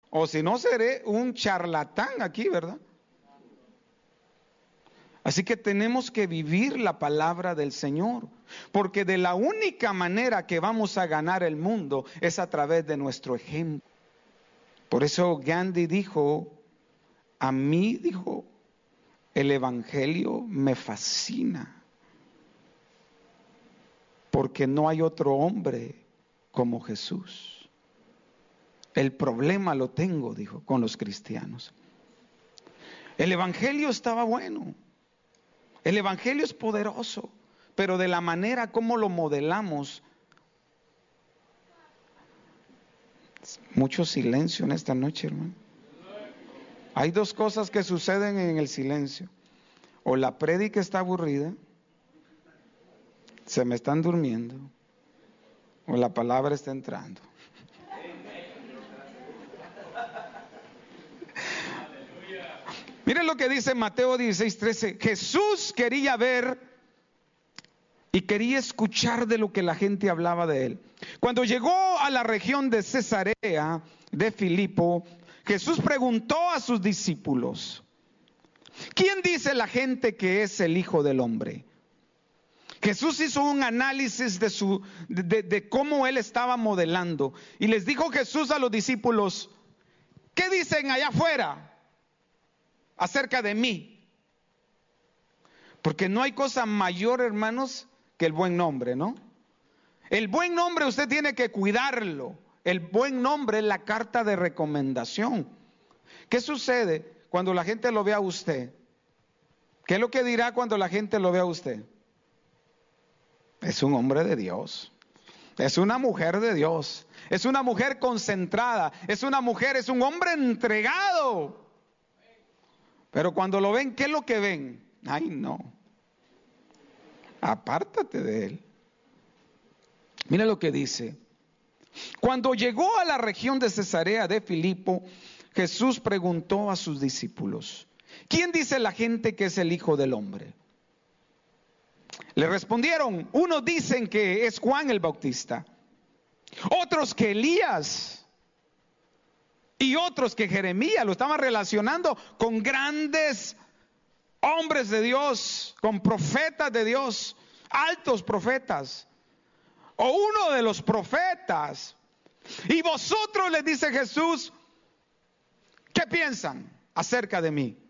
O si no, seré un charlatán aquí, ¿verdad? Así que tenemos que vivir la palabra del Señor, porque de la única manera que vamos a ganar el mundo es a través de nuestro ejemplo. Por eso Gandhi dijo, a mí, dijo, el evangelio me fascina, porque no hay otro hombre como Jesús. El problema lo tengo, dijo, con los cristianos. El evangelio estaba bueno. El evangelio es poderoso, pero de la manera como lo modelamos. Mucho silencio en esta noche, hermano. Hay dos cosas que suceden en el silencio. O la prédica está aburrida, se me están durmiendo, o la palabra está entrando. Miren lo que dice Mateo 16:13. Jesús quería ver y quería escuchar de lo que la gente hablaba de él. Cuando llegó a la región de Cesarea de Filipo, Jesús preguntó a sus discípulos, ¿quién dice la gente que es el Hijo del Hombre? Jesús hizo un análisis de cómo él estaba modelando. Y les dijo Jesús a los discípulos, ¿qué dicen allá afuera acerca de mí? Porque no hay cosa mayor, hermanos, que el buen nombre, ¿no? El buen nombre usted tiene que cuidarlo. El buen nombre es la carta de recomendación. ¿Qué sucede cuando la gente lo ve a usted? ¿Qué es lo que dirá cuando la gente lo ve a usted? Es un hombre de Dios. Es una mujer de Dios. Es una mujer concentrada. Es una mujer, es un hombre entregado. Pero cuando lo ven, ¿qué es lo que ven? Ay, no. Apártate de él. Mira lo que dice. Cuando llegó a la región de Cesarea de Filipo, Jesús preguntó a sus discípulos, ¿quién dice la gente que es el Hijo del Hombre? Le respondieron, unos dicen que es Juan el Bautista, otros que Elías, y otros que Jeremías. Lo estaban relacionando con grandes hombres de Dios, con profetas de Dios, altos profetas, o uno de los profetas. Y vosotros, les dice Jesús, ¿qué piensan acerca de mí?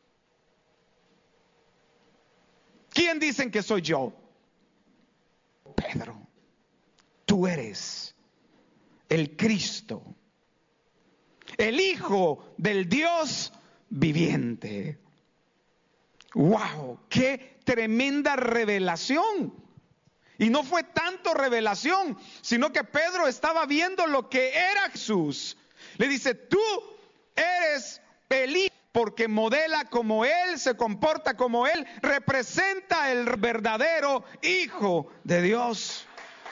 ¿Quién dicen que soy yo? Pedro, tú eres el Cristo, el Hijo del Dios viviente. ¡Wow! ¡Qué tremenda revelación! Y no fue tanto revelación, sino que Pedro estaba viendo lo que era Jesús. Le dice, tú eres el Hijo, porque modela como Él, se comporta como Él, representa el verdadero Hijo de Dios.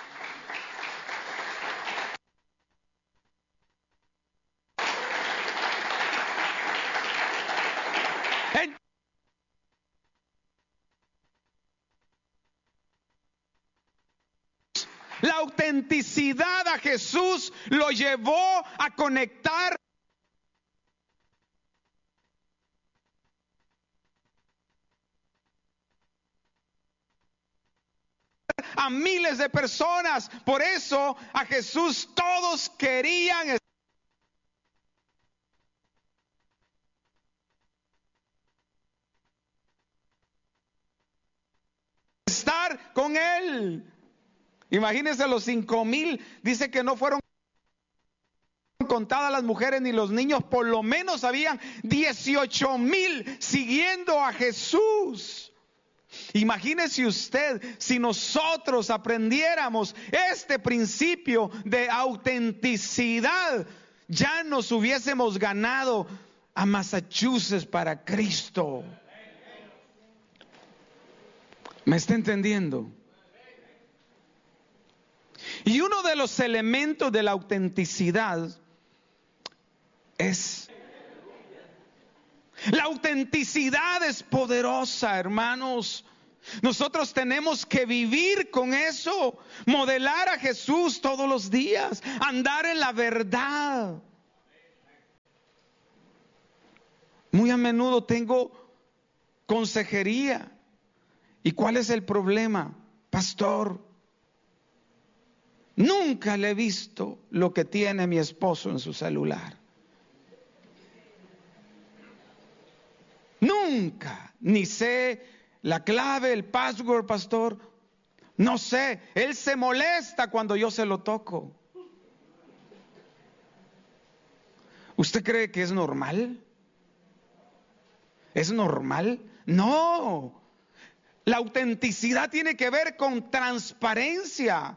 La autenticidad a Jesús lo llevó a conectar a miles de personas. Por eso a Jesús todos querían estar con Él. Imagínense los 5,000, dice que no fueron contadas las mujeres ni los niños, por lo menos habían 18,000 siguiendo a Jesús. Imagínese usted si nosotros aprendiéramos este principio de autenticidad, ya nos hubiésemos ganado a Massachusetts para Cristo. ¿Me está entendiendo? Y uno de los elementos de la autenticidad es... La autenticidad es poderosa, hermanos. Nosotros tenemos que vivir con eso, modelar a Jesús todos los días, andar en la verdad. Muy a menudo tengo consejería. ¿Y cuál es el problema? Pastor, nunca le he visto lo que tiene mi esposo en su celular. Nunca, ni sé la clave, el password, pastor. No sé, él se molesta cuando yo se lo toco. ¿Usted cree que es normal? ¿Es normal? No. La autenticidad tiene que ver con transparencia,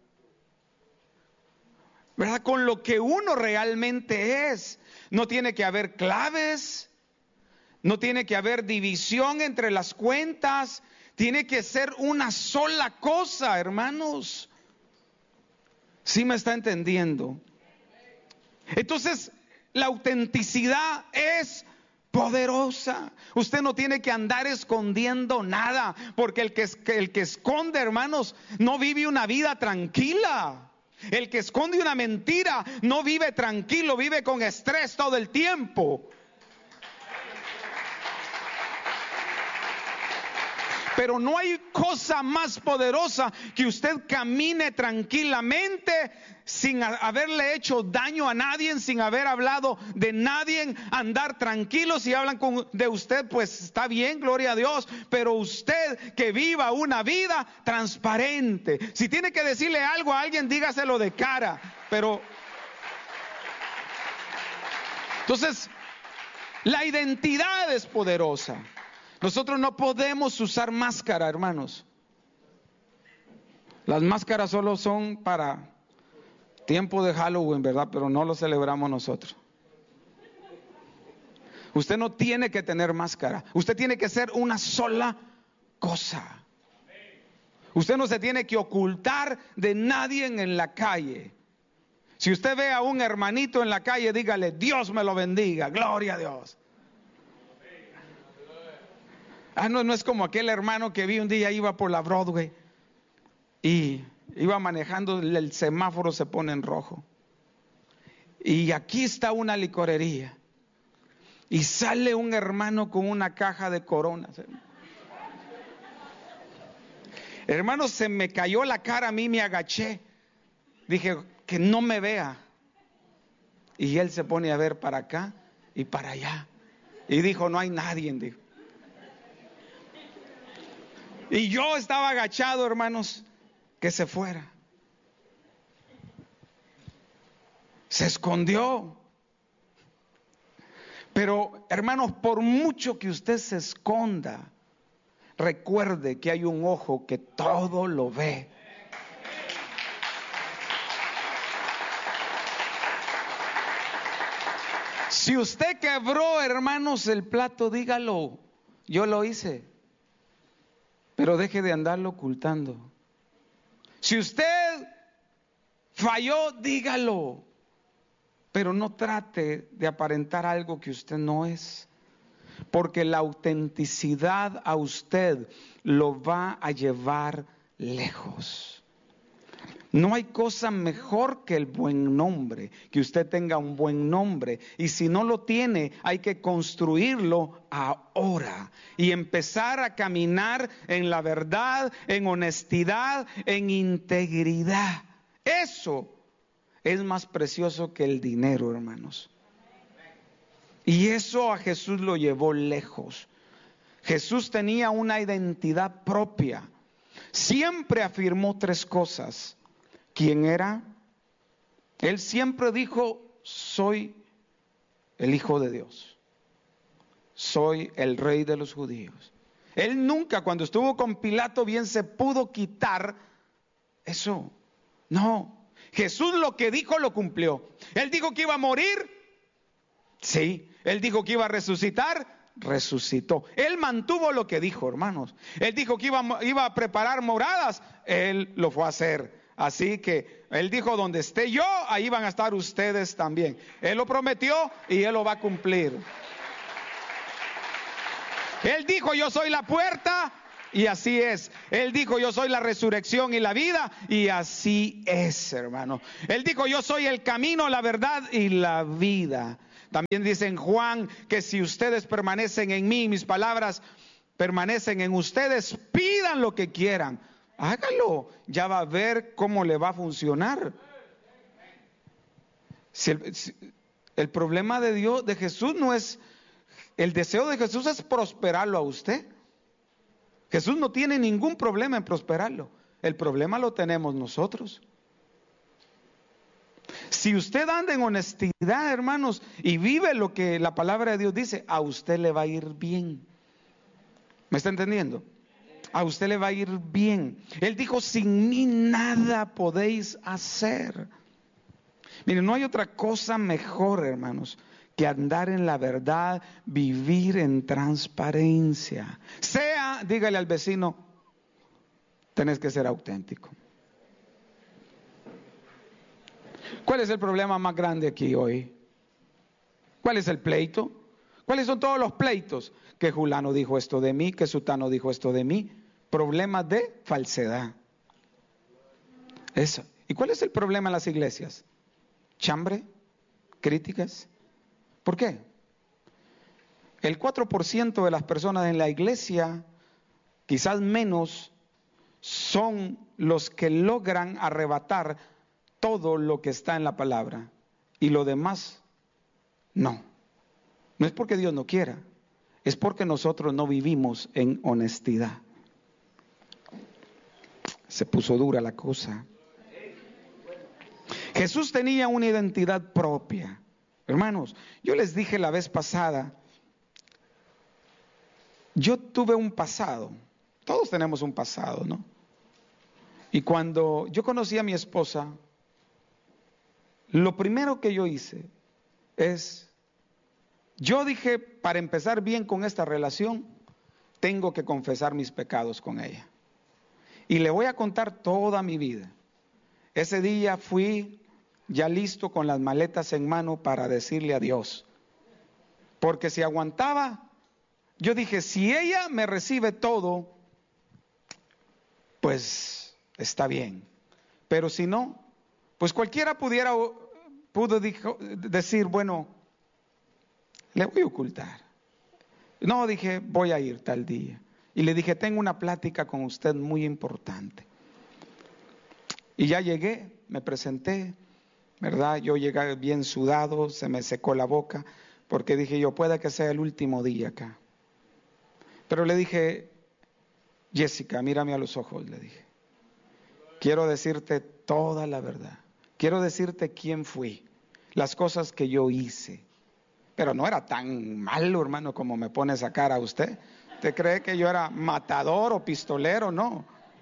¿verdad? Con lo que uno realmente es. No tiene que haber claves, no tiene que haber división entre las cuentas, tiene que ser una sola cosa, hermanos. ¿Sí me está entendiendo? Entonces, la autenticidad es poderosa. Usted no tiene que andar escondiendo nada, porque el que esconde, hermanos, no vive una vida tranquila. El que esconde una mentira no vive tranquilo, vive con estrés todo el tiempo. Pero no hay cosa más poderosa que usted camine tranquilamente sin haberle hecho daño a nadie, sin haber hablado de nadie, andar tranquilo. Si hablan de usted, pues está bien, gloria a Dios. Pero usted que viva una vida transparente. Si tiene que decirle algo a alguien, dígaselo de cara. Pero entonces, la identidad es poderosa. Nosotros no podemos usar máscara, hermanos. Las máscaras solo son para tiempo de Halloween, ¿verdad? Pero no lo celebramos nosotros. Usted no tiene que tener máscara. Usted tiene que ser una sola cosa. Usted no se tiene que ocultar de nadie en la calle. Si usted ve a un hermanito en la calle, dígale, Dios me lo bendiga, gloria a Dios. No es como aquel hermano que vi un día, iba por la Broadway y iba manejando, el semáforo se pone en rojo. Y aquí está una licorería. Y sale un hermano con una caja de Coronas. Hermano, se me cayó la cara a mí, me agaché. Dije, que no me vea. Y él se pone a ver para acá y para allá. Y dijo, no hay nadie, dijo. Y yo estaba agachado, hermanos, que se fuera. Se escondió. Pero, hermanos, por mucho que usted se esconda, recuerde que hay un ojo que todo lo ve. Si usted quebró, hermanos, el plato, dígalo, yo lo hice. Pero deje de andarlo ocultando. Si usted falló, dígalo. Pero no trate de aparentar algo que usted no es. Porque la autenticidad a usted lo va a llevar lejos. No hay cosa mejor que el buen nombre, que usted tenga un buen nombre. Y si no lo tiene, hay que construirlo ahora y empezar a caminar en la verdad, en honestidad, en integridad. Eso es más precioso que el dinero, hermanos. Y eso a Jesús lo llevó lejos. Jesús tenía una identidad propia. Siempre afirmó tres cosas. ¿Quién era? Él siempre dijo, soy el Hijo de Dios. Soy el Rey de los judíos. Él nunca, cuando estuvo con Pilato, bien se pudo quitar eso. No. Jesús lo que dijo, lo cumplió. Él dijo que iba a morir. Sí. Él dijo que iba a resucitar. Resucitó. Él mantuvo lo que dijo, hermanos. Él dijo que iba a preparar moradas. Él lo fue a hacer. Así que Él dijo, donde esté yo, ahí van a estar ustedes también. Él lo prometió y Él lo va a cumplir. Él dijo, yo soy la puerta, y así es. Él dijo, yo soy la resurrección y la vida, y así es, hermano. Él dijo, yo soy el camino, la verdad y la vida. También dice en Juan que si ustedes permanecen en mí, mis palabras permanecen en ustedes, pidan lo que quieran. Hágalo, ya va a ver cómo le va a funcionar. El problema de Dios, de Jesús no es, el deseo de Jesús es prosperarlo a usted. Jesús no tiene ningún problema en prosperarlo. El problema lo tenemos nosotros. Si usted anda en honestidad, hermanos, y vive lo que la palabra de Dios dice, a usted le va a ir bien. ¿Me está entendiendo? A usted le va a ir bien. Él dijo, sin mí nada podéis hacer. Miren, no hay otra cosa mejor, hermanos, que andar en la verdad, vivir en transparencia. Dígale al vecino, tenés que ser auténtico. ¿Cuál es el problema más grande aquí hoy? ¿Cuál es el pleito? ¿Cuáles son todos los pleitos? Que Julano dijo esto de mí, que Sutano dijo esto de mí. Problemas de falsedad. Eso. ¿Y cuál es el problema en las iglesias? Chambre, críticas. ¿Por qué? El 4% de las personas en la iglesia, quizás menos, son los que logran arrebatar todo lo que está en la palabra. Y lo demás, no. No es porque Dios no quiera, es porque nosotros no vivimos en honestidad. Se puso dura la cosa. Jesús tenía una identidad propia. Hermanos, yo les dije la vez pasada, yo tuve un pasado, todos tenemos un pasado, ¿no? Y cuando yo conocí a mi esposa, lo primero que yo hice es, yo dije, para empezar bien con esta relación, tengo que confesar mis pecados con ella. Y le voy a contar toda mi vida. Ese día fui ya listo con las maletas en mano para decirle adiós. Porque si aguantaba, yo dije, si ella me recibe todo, pues está bien. Pero si no, pues cualquiera pudo decir, bueno, le voy a ocultar. No, dije, voy a ir tal día. Y le dije, tengo una plática con usted muy importante. Y ya llegué, me presenté, ¿verdad? Yo llegué bien sudado, se me secó la boca, porque dije yo, puede que sea el último día acá. Pero le dije, Jessica, mírame a los ojos, le dije. Quiero decirte toda la verdad. Quiero decirte quién fui, las cosas que yo hice. Pero no era tan malo, hermano, como me pone esa cara a usted. ¿Usted cree que yo era matador o pistolero? No.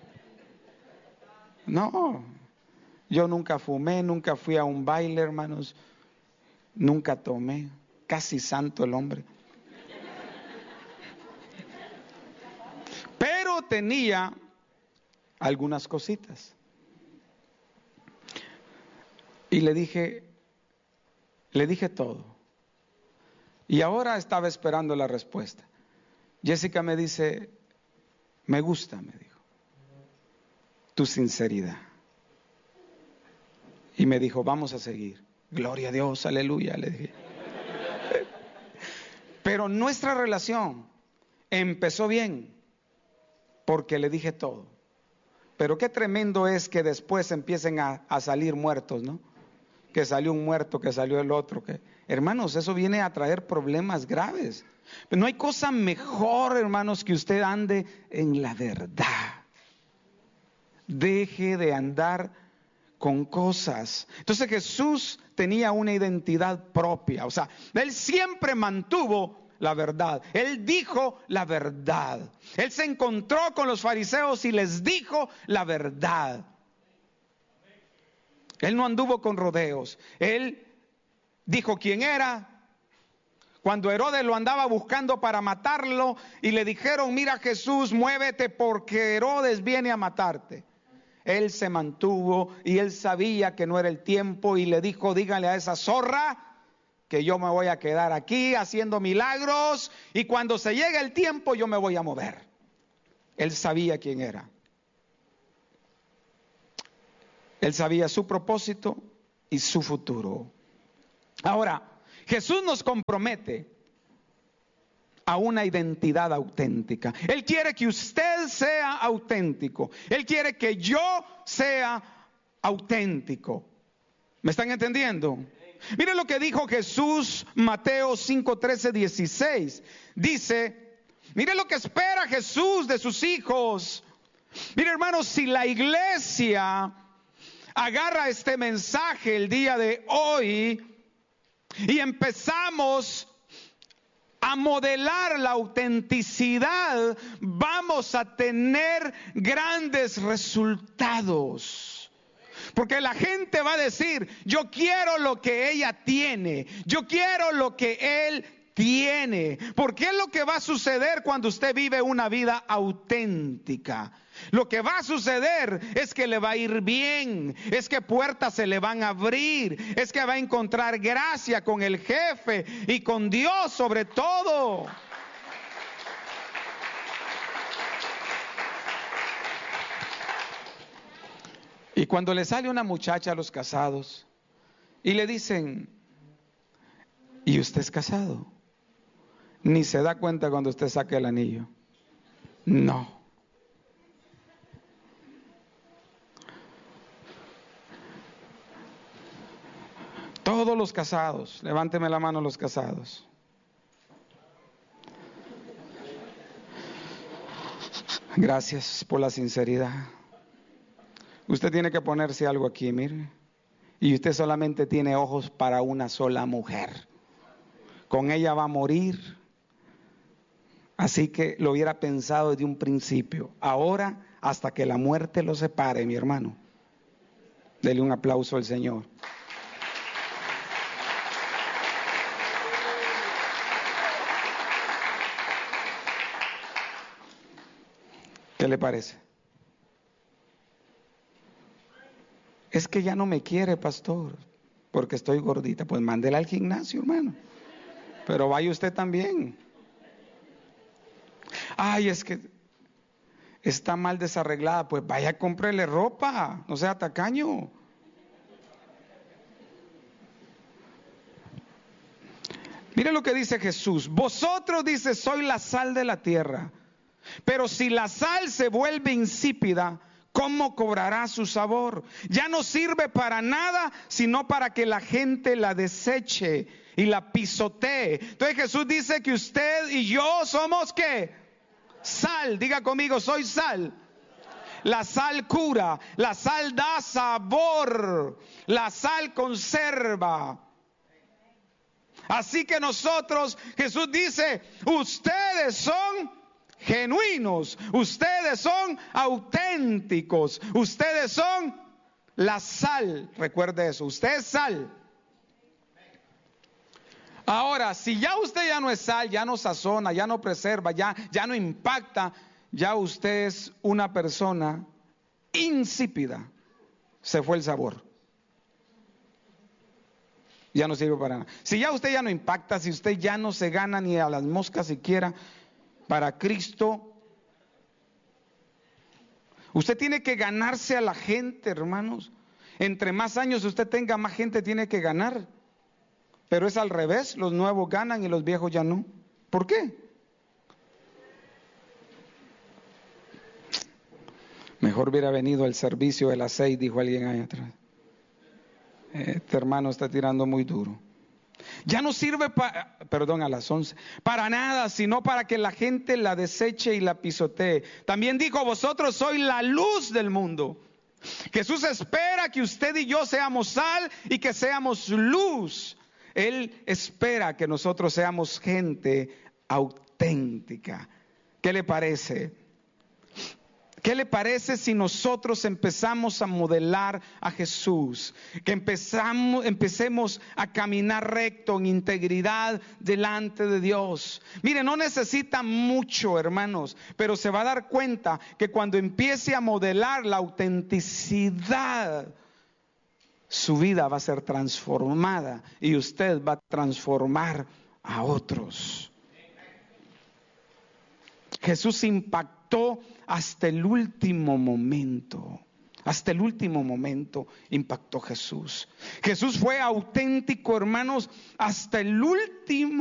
No. Yo nunca fumé, nunca fui a un baile, hermanos. Nunca tomé. Casi santo el hombre. Pero tenía algunas cositas. Y le dije todo. Y ahora estaba esperando la respuesta. Jessica me dice, me gusta, me dijo, tu sinceridad. Y me dijo, vamos a seguir. Gloria a Dios, aleluya, le dije. Pero nuestra relación empezó bien porque le dije todo. Pero qué tremendo es que después empiecen a salir muertos, ¿no? Que salió un muerto, que salió el otro. Hermanos, eso viene a traer problemas graves. Pero no hay cosa mejor, hermanos, que usted ande en la verdad. Deje de andar con cosas. Entonces Jesús tenía una identidad propia. O sea, Él siempre mantuvo la verdad. Él dijo la verdad. Él se encontró con los fariseos y les dijo la verdad. Él no anduvo con rodeos. Él dijo quién era. Cuando Herodes lo andaba buscando para matarlo y le dijeron, mira Jesús, muévete porque Herodes viene a matarte. Él se mantuvo y él sabía que no era el tiempo y le dijo, dígale a esa zorra que yo me voy a quedar aquí haciendo milagros y cuando se llegue el tiempo yo me voy a mover. Él sabía quién era. Él sabía su propósito y su futuro. Ahora, Jesús nos compromete a una identidad auténtica. Él quiere que usted sea auténtico. Él quiere que yo sea auténtico. ¿Me están entendiendo? Mire lo que dijo Jesús, Mateo 5, 13, 16. Dice, mire lo que espera Jesús de sus hijos. Mire, hermanos, si la iglesia agarra este mensaje el día de hoy y empezamos a modelar la autenticidad, vamos a tener grandes resultados. Porque la gente va a decir, yo quiero lo que ella tiene, yo quiero lo que él tiene. Porque es lo que va a suceder cuando usted vive una vida auténtica. Lo que va a suceder es que le va a ir bien, es que puertas se le van a abrir, es que va a encontrar gracia con el jefe y con Dios sobre todo. Y cuando le sale una muchacha a los casados y le dicen, ¿y usted es casado? Ni se da cuenta cuando usted saque el anillo. No. Todos los casados, levánteme la mano los casados. Gracias por la sinceridad. Usted tiene que ponerse algo aquí, mire. Y usted solamente tiene ojos para una sola mujer. Con ella va a morir. Así que lo hubiera pensado desde un principio. Ahora, hasta que la muerte lo separe, mi hermano. Dele un aplauso al Señor. ¿Qué le parece? Es que ya no me quiere, pastor, porque estoy gordita. Pues mándela al gimnasio, hermano. Pero vaya usted también. Ay, es que está mal desarreglada. Pues vaya, cómprele ropa, no sea tacaño. Mire lo que dice Jesús. Vosotros, dice, sois la sal de la tierra. Pero si la sal se vuelve insípida, ¿cómo cobrará su sabor? Ya no sirve para nada, sino para que la gente la deseche y la pisotee. Entonces Jesús dice que usted y yo somos ¿qué? Sal. Diga conmigo, soy sal. La sal cura, la sal da sabor, la sal conserva. Así que nosotros, Jesús dice, ustedes son genuinos, ustedes son auténticos, ustedes son la sal. Recuerde eso, usted es sal. Ahora, si ya usted ya no es sal, ya no sazona, ya no preserva, ya no impacta, ya usted es una persona insípida. Se fue el sabor. Ya no sirve para nada. Si ya usted ya no impacta, si usted ya no se gana ni a las moscas siquiera, para Cristo, usted tiene que ganarse a la gente, hermanos. Entre más años usted tenga, más gente tiene que ganar. Pero es al revés, los nuevos ganan y los viejos ya no. ¿Por qué? Mejor hubiera venido el servicio de las 6, dijo alguien ahí atrás. Este hermano está tirando muy duro. Ya no sirve a las 11, para nada, sino para que la gente la deseche y la pisotee. También dijo, vosotros sois la luz del mundo. Jesús espera que usted y yo seamos sal y que seamos luz. Él espera que nosotros seamos gente auténtica. ¿Qué le parece? ¿Qué le parece si nosotros empezamos a modelar a Jesús? Que empecemos a caminar recto en integridad delante de Dios. Mire, no necesita mucho, hermanos, pero se va a dar cuenta que cuando empiece a modelar la autenticidad, su vida va a ser transformada y usted va a transformar a otros. Jesús impactó hasta el último momento. Hasta el último momento impactó Jesús. Jesús fue auténtico, hermanos, hasta el último